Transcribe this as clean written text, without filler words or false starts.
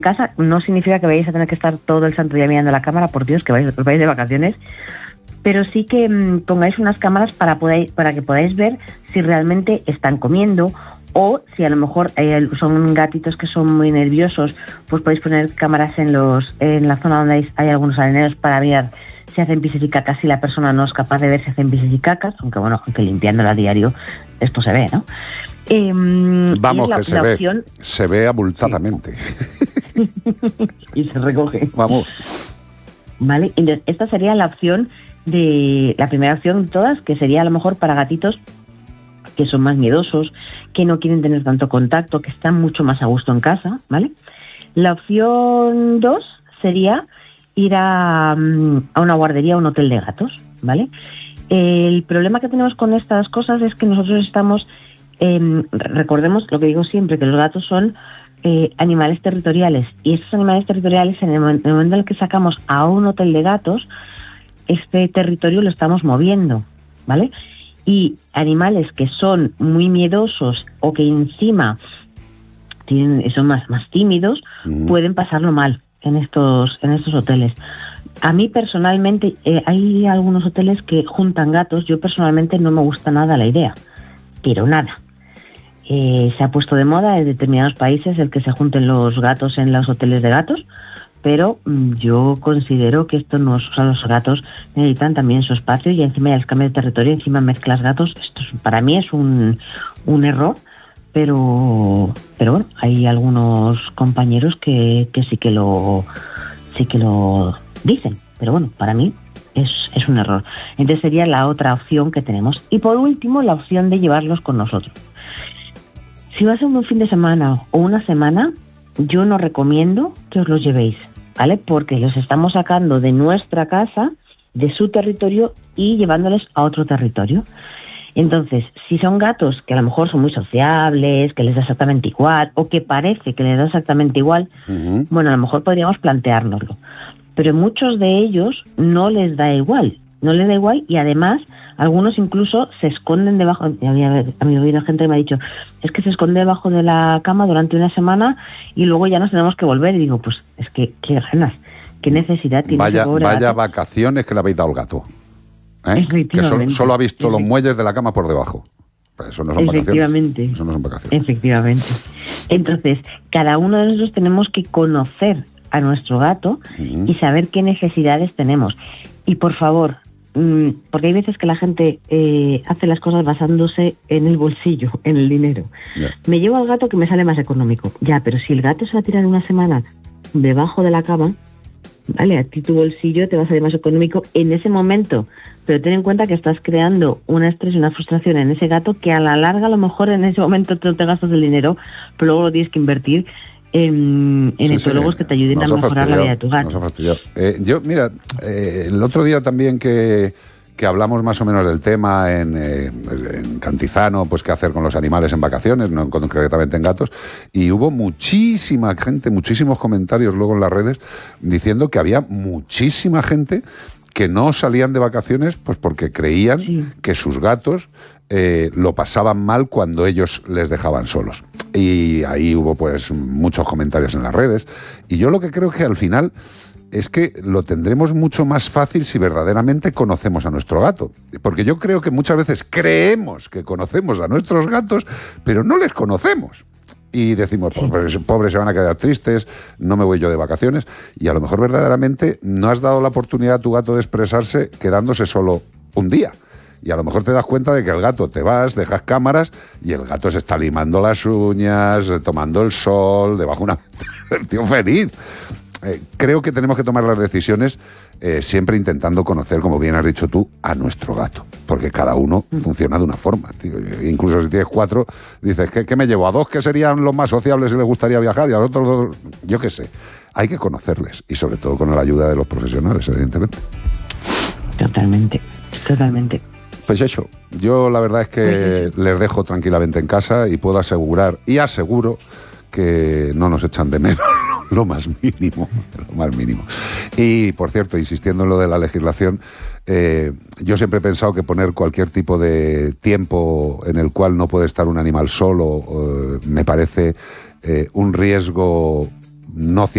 casa no significa que vayáis a tener que estar todo el santo día mirando la cámara, por Dios, que vais de vacaciones, pero sí que pongáis unas cámaras para que podáis ver si realmente están comiendo, o si a lo mejor son gatitos que son muy nerviosos, pues podéis poner cámaras en la zona donde hay algunos areneros para ver si hacen pises y cacas, si la persona no es capaz de ver si hacen pises y cacas, aunque limpiándola a diario esto se ve, ¿no? Vamos, que se ve abultadamente. Sí. Y se recoge. Vamos. Vale, entonces esta sería la primera opción de todas, que sería a lo mejor para gatitos que son más miedosos, que no quieren tener tanto contacto, que están mucho más a gusto en casa, ¿vale? La opción 2 sería ir a una guardería o un hotel de gatos, ¿vale? El problema que tenemos con estas cosas es que nosotros estamos, recordemos lo que digo siempre, que los gatos son animales territoriales, y estos animales territoriales, en el momento en el que sacamos a un hotel de gatos, este territorio lo estamos moviendo, ¿vale? Y animales que son muy miedosos o que encima son más tímidos, pueden pasarlo mal en estos hoteles. A mí personalmente hay algunos hoteles que juntan gatos. Yo personalmente no me gusta nada la idea, pero nada. Se ha puesto de moda en determinados países el que se junten los gatos en los hoteles de gatos, pero yo considero que esto no es, o sea, los gatos necesitan también su espacio, y encima ya les cambia de territorio, encima mezclas gatos. Esto para mí es un error, pero bueno, hay algunos compañeros que sí que lo dicen, pero bueno, para mí es un error. Entonces sería la otra opción que tenemos. Y por último, la opción de llevarlos con nosotros. Si va a ser un fin de semana o una semana, yo no recomiendo que os los llevéis, ¿vale? Porque los estamos sacando de nuestra casa, de su territorio, y llevándoles a otro territorio. Entonces, si son gatos que a lo mejor son muy sociables, que les da exactamente igual, o que parece que les da exactamente igual, bueno, a lo mejor podríamos planteárnoslo. Pero muchos de ellos no les da igual, y además algunos incluso se esconden debajo. A mí ha habido gente que me ha dicho, es que se esconde debajo de la cama durante una semana y luego ya nos tenemos que volver. Y digo, pues es que qué ganas, qué necesidad tiene. Vaya vacaciones que le habéis dado al gato, que solo ha visto los muelles de la cama por debajo. Pues eso no son vacaciones. Eso no son vacaciones. Efectivamente. Entonces, cada uno de nosotros tenemos que conocer a nuestro gato y saber qué necesidades tenemos. Y por favor, porque hay veces que la gente hace las cosas basándose en el bolsillo, en el dinero. Yeah. Me llevo al gato que me sale más económico. Ya, pero si el gato se va a tirar una semana debajo de la cama, vale, a ti tu bolsillo te va a salir más económico en ese momento, pero ten en cuenta que estás creando un estrés y una frustración en ese gato que a la larga a lo mejor en ese momento te gastas el dinero, pero luego lo tienes que invertir en etólogos que te ayuden a mejorar la vida de tu gato. Nos ha fastidiado. Yo, mira, el otro día también que hablamos más o menos del tema en Cantizano, pues qué hacer con los animales en vacaciones, no concretamente en gatos, y hubo muchísima gente, muchísimos comentarios luego en las redes diciendo que había muchísima gente que no salían de vacaciones pues porque creían que sus gatos lo pasaban mal cuando ellos les dejaban solos. Y ahí hubo pues muchos comentarios en las redes, y yo lo que creo que al final es que lo tendremos mucho más fácil si verdaderamente conocemos a nuestro gato. Porque yo creo que muchas veces creemos que conocemos a nuestros gatos, pero no les conocemos. Y decimos, pobres se van a quedar tristes, no me voy yo de vacaciones. Y a lo mejor verdaderamente no has dado la oportunidad a tu gato de expresarse quedándose solo un día. Y a lo mejor te das cuenta de que el gato te vas, dejas cámaras y el gato se está limando las uñas, tomando el sol, debajo de una... el tío feliz. Creo que tenemos que tomar las decisiones siempre intentando conocer, como bien has dicho tú, a nuestro gato. Porque cada uno funciona de una forma, tío. Incluso si tienes 4, dices, ¿qué me llevo? ¿A 2 que serían los más sociables y les gustaría viajar? Y a los otros 2, yo qué sé. Hay que conocerles. Y sobre todo con la ayuda de los profesionales, evidentemente. Totalmente. Pues eso, yo la verdad es que les dejo tranquilamente en casa y puedo asegurar y aseguro que no nos echan de menos lo más mínimo. Y, por cierto, insistiendo en lo de la legislación, yo siempre he pensado que poner cualquier tipo de tiempo en el cual no puede estar un animal solo me parece un riesgo no